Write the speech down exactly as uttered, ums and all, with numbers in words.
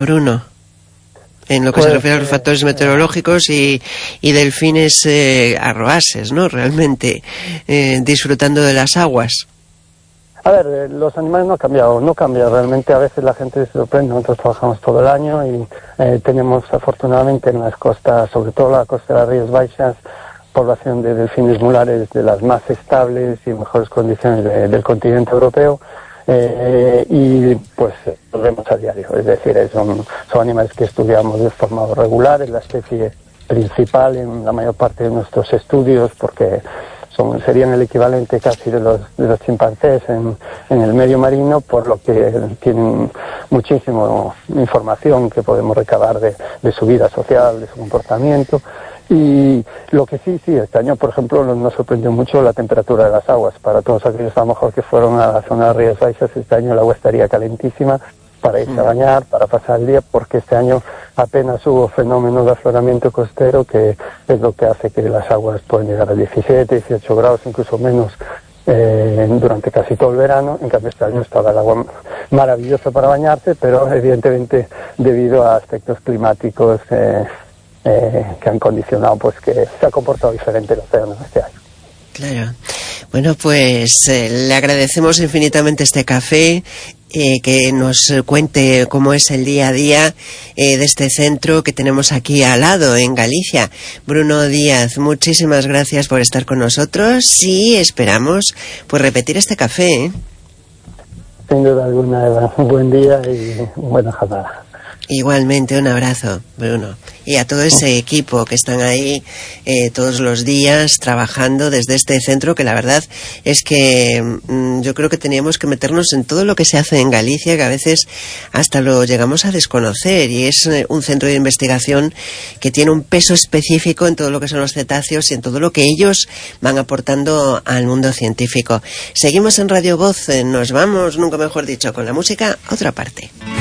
Bruno? En lo que pues, se refiere a los factores meteorológicos y, y delfines eh, arroases, ¿no? Realmente, eh, disfrutando de las aguas. A ver, eh, los animales no han cambiado, no cambia realmente. A veces la gente se sorprende, nosotros trabajamos todo el año y eh, tenemos afortunadamente en las costas, sobre todo la costa de las Rías Baixas, población de delfines mulares de las más estables y mejores condiciones de, del continente europeo. Eh, y pues los vemos a diario, es decir, son, son animales que estudiamos de forma regular, es la especie principal en la mayor parte de nuestros estudios porque son, serían el equivalente casi de los, de los chimpancés en, en el medio marino, por lo que tienen muchísima información que podemos recabar de, de su vida social, de su comportamiento. Y lo que sí, sí, este año, por ejemplo, nos sorprendió mucho la temperatura de las aguas. Para todos aquellos a lo mejor que fueron a la zona de Rías Baixas, este año el agua estaría calentísima para irse a bañar, para pasar el día, porque este año apenas hubo fenómeno de afloramiento costero, que es lo que hace que las aguas puedan llegar a diecisiete, dieciocho grados, incluso menos, eh, durante casi todo el verano. En cambio, este año estaba el agua maravillosa para bañarse, pero evidentemente debido a aspectos climáticos eh, Eh, que han condicionado pues que se ha comportado diferente el océano este año. Claro. Bueno, pues eh, le agradecemos infinitamente este café, eh, que nos cuente cómo es el día a día eh, de este centro que tenemos aquí al lado, en Galicia. Bruno Díaz, muchísimas gracias por estar con nosotros y esperamos pues repetir este café, ¿eh? Sin duda alguna, Eva. Un buen día y buena jornada. Igualmente, un abrazo, Bruno. Y a todo ese equipo que están ahí eh, todos los días trabajando desde este centro, que la verdad es que mmm, yo creo que teníamos que meternos en todo lo que se hace en Galicia, que a veces hasta lo llegamos a desconocer. Y es eh, un centro de investigación que tiene un peso específico en todo lo que son los cetáceos y en todo lo que ellos van aportando al mundo científico. Seguimos en Radio Voz, eh, nos vamos, nunca mejor dicho, con la música a otra parte.